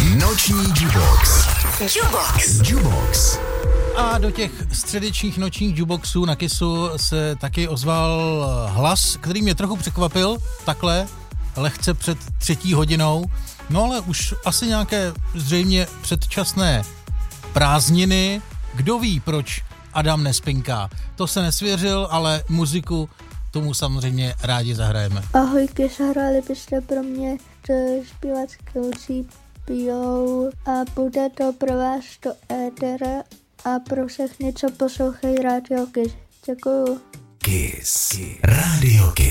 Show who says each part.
Speaker 1: Noční Jubox. Jubox.
Speaker 2: A do těch středečních nočních jukeboxů na Kissu se taky ozval hlas, který mě trochu překvapil, takhle, lehce před 3. hodinou. No ale už asi nějaké zřejmě předčasné prázdniny. Kdo ví, proč Adam nespinká. To se nesvěřil, ale muziku tomu samozřejmě rádi zahrajeme.
Speaker 3: Ahoj, Kiss, hráli byste pro mě zpěvačky Lucí Pijou a bude to pro vás do étera a pro všechny, co poslouchají Radio Kiss. Děkuju.
Speaker 1: Kiss. Radio Kiss.